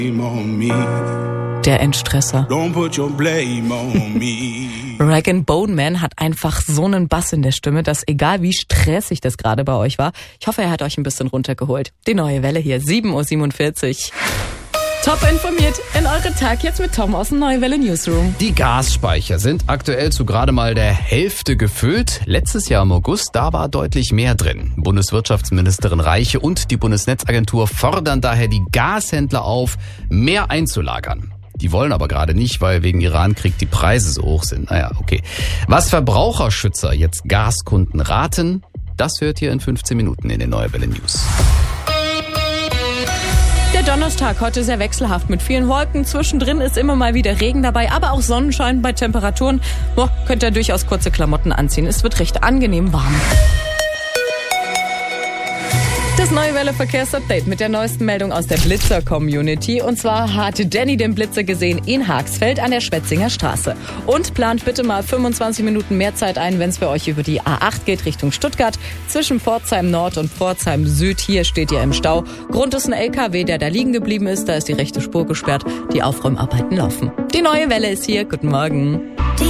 Der Endstresser. Rag & Bone Man hat einfach so einen Bass in der Stimme, dass egal wie stressig das gerade bei euch war, ich hoffe, er hat euch ein bisschen runtergeholt. Die neue Welle hier, 7:47 Uhr. Top informiert in eure Tag jetzt mit Tom aus dem Neue Welle Newsroom. Die Gasspeicher sind aktuell zu gerade mal der Hälfte gefüllt. Letztes Jahr im August, da war deutlich mehr drin. Bundeswirtschaftsministerin Reiche und die Bundesnetzagentur fordern daher die Gashändler auf, mehr einzulagern. Die wollen aber gerade nicht, weil wegen Irankrieg die Preise so hoch sind. Naja, okay. Was Verbraucherschützer jetzt Gaskunden raten, das hört ihr in 15 Minuten in den Neue Welle News. Der Donnerstag heute sehr wechselhaft mit vielen Wolken. Zwischendrin ist immer mal wieder Regen dabei, aber auch Sonnenschein bei Temperaturen. Könnt ihr durchaus kurze Klamotten anziehen. Es wird recht angenehm warm. Das Neue Welle Verkehrsupdate mit der neuesten Meldung aus der Blitzer-Community. Und zwar hat Danny den Blitzer gesehen in Haagsfeld an der Schwetzinger Straße. Und plant bitte mal 25 Minuten mehr Zeit ein, wenn es für euch über die A8 geht Richtung Stuttgart. Zwischen Pforzheim Nord und Pforzheim Süd. Hier steht ihr im Stau. Grund ist ein LKW, der da liegen geblieben ist. Da ist die rechte Spur gesperrt. Die Aufräumarbeiten laufen. Die Neue Welle ist hier. Guten Morgen.